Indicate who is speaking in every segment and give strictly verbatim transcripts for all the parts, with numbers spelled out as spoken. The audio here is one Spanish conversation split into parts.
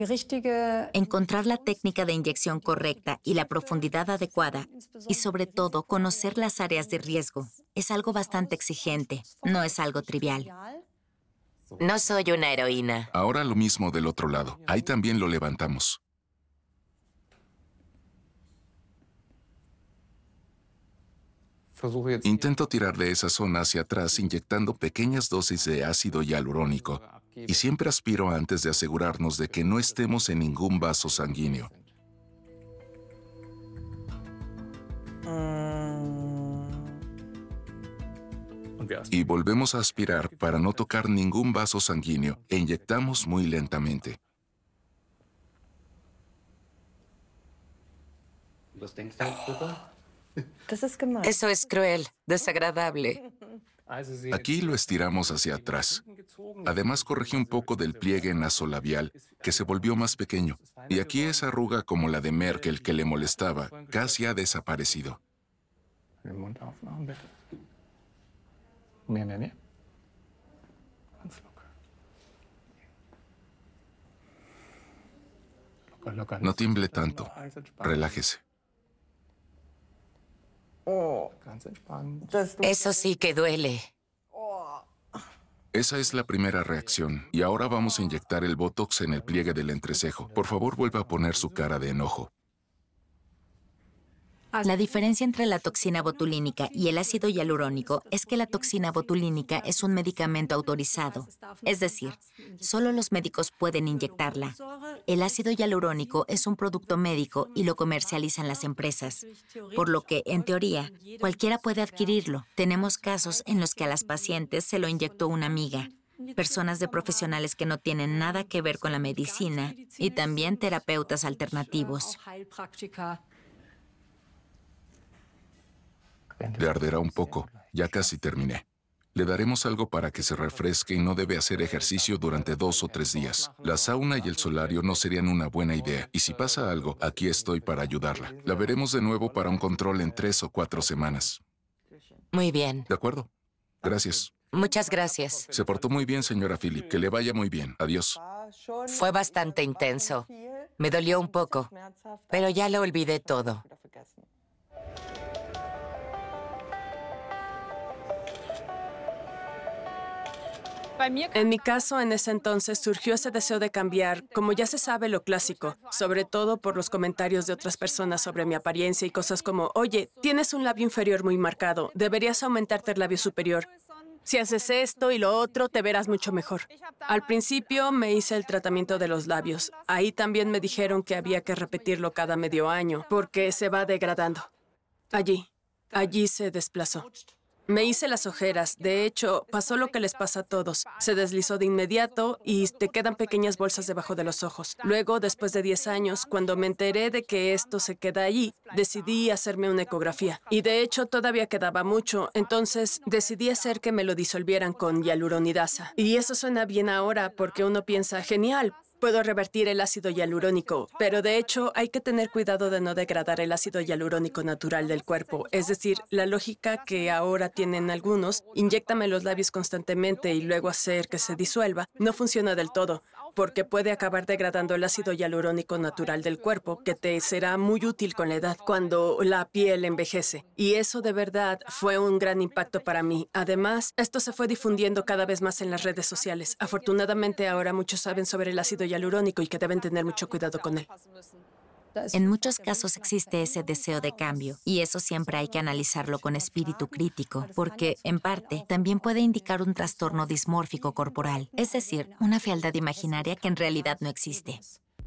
Speaker 1: Encontrar la técnica de inyección correcta y la profundidad adecuada, y sobre todo conocer las áreas de riesgo, es algo bastante exigente, no es algo trivial.
Speaker 2: No soy una heroína.
Speaker 3: Ahora lo mismo del otro lado. Ahí también lo levantamos. Intento tirar de esa zona hacia atrás inyectando pequeñas dosis de ácido hialurónico y siempre aspiro antes de asegurarnos de que no estemos en ningún vaso sanguíneo. Y volvemos a aspirar para no tocar ningún vaso sanguíneo e inyectamos muy lentamente.
Speaker 2: Eso es cruel, desagradable.
Speaker 3: Aquí lo estiramos hacia atrás. Además, corregí un poco del pliegue nasolabial, que se volvió más pequeño. Y aquí esa arruga como la de Merkel que le molestaba, casi ha desaparecido. No tiemble tanto. Relájese.
Speaker 2: Eso sí que duele.
Speaker 3: Esa es la primera reacción. Y ahora vamos a inyectar el Botox en el pliegue del entrecejo. Por favor, vuelva a poner su cara de enojo.
Speaker 1: La diferencia entre la toxina botulínica y el ácido hialurónico es que la toxina botulínica es un medicamento autorizado, es decir, solo los médicos pueden inyectarla. El ácido hialurónico es un producto médico y lo comercializan las empresas, por lo que, en teoría, cualquiera puede adquirirlo. Tenemos casos en los que a las pacientes se lo inyectó una amiga, personas de profesionales que no tienen nada que ver con la medicina y también terapeutas alternativos.
Speaker 3: Le arderá un poco. Ya casi terminé. Le daremos algo para que se refresque y no debe hacer ejercicio durante dos o tres días. La sauna y el solario no serían una buena idea. Y si pasa algo, aquí estoy para ayudarla. La veremos de nuevo para un control en tres o cuatro semanas.
Speaker 2: Muy bien.
Speaker 3: ¿De acuerdo? Gracias.
Speaker 2: Muchas gracias.
Speaker 3: Se portó muy bien, señora Philip. Que le vaya muy bien. Adiós.
Speaker 2: Fue bastante intenso. Me dolió un poco, pero ya lo olvidé todo.
Speaker 4: En mi caso, en ese entonces surgió ese deseo de cambiar, como ya se sabe lo clásico, sobre todo por los comentarios de otras personas sobre mi apariencia y cosas como, oye, tienes un labio inferior muy marcado, deberías aumentarte el labio superior. Si haces esto y lo otro, te verás mucho mejor. Al principio me hice el tratamiento de los labios. Ahí también me dijeron que había que repetirlo cada medio año, porque se va degradando. Allí, allí se desplazó. Me hice las ojeras. De hecho, pasó lo que les pasa a todos. Se deslizó de inmediato y te quedan pequeñas bolsas debajo de los ojos. Luego, después de diez años, cuando me enteré de que esto se queda allí, decidí hacerme una ecografía. Y de hecho, todavía quedaba mucho. Entonces, decidí hacer que me lo disolvieran con hialuronidasa. Y eso suena bien ahora porque uno piensa, genial, puedo revertir el ácido hialurónico, pero de hecho hay que tener cuidado de no degradar el ácido hialurónico natural del cuerpo. Es decir, la lógica que ahora tienen algunos, inyéctame los labios constantemente y luego hacer que se disuelva, no funciona del todo, porque puede acabar degradando el ácido hialurónico natural del cuerpo, que te será muy útil con la edad, cuando la piel envejece. Y eso de verdad fue un gran impacto para mí. Además, esto se fue difundiendo cada vez más en las redes sociales. Afortunadamente ahora muchos saben sobre el ácido hialurónico y que deben tener mucho cuidado con él.
Speaker 1: En muchos casos existe ese deseo de cambio, y eso siempre hay que analizarlo con espíritu crítico, porque, en parte, también puede indicar un trastorno dismórfico corporal, es decir, una fealdad imaginaria que en realidad no existe.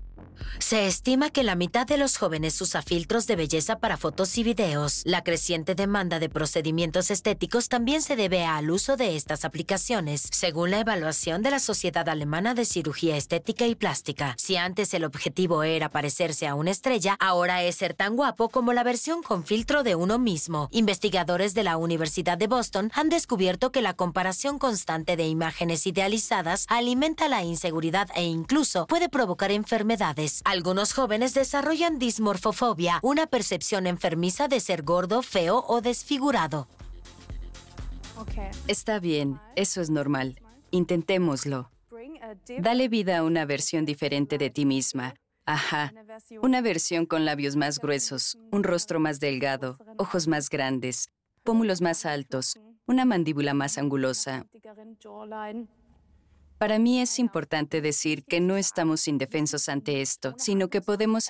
Speaker 5: Se estima que la mitad de los jóvenes usa filtros de belleza para fotos y videos. La creciente demanda de procedimientos estéticos también se debe al uso de estas aplicaciones, según la evaluación de la Sociedad Alemana de Cirugía Estética y Plástica. Si antes el objetivo era parecerse a una estrella, ahora es ser tan guapo como la versión con filtro de uno mismo. Investigadores de la Universidad de Boston han descubierto que la comparación constante de imágenes idealizadas alimenta la inseguridad e incluso puede provocar enfermedades. Algunos jóvenes desarrollan dismorfofobia, una percepción enfermiza de ser gordo, feo o desfigurado.
Speaker 6: Está bien, eso es normal. Intentémoslo. Dale vida a una versión diferente de ti misma. Ajá. Una versión con labios más gruesos, un rostro más delgado, ojos más grandes, pómulos más altos, una mandíbula más angulosa. Para mí es importante decir que no estamos indefensos ante esto, sino que podemos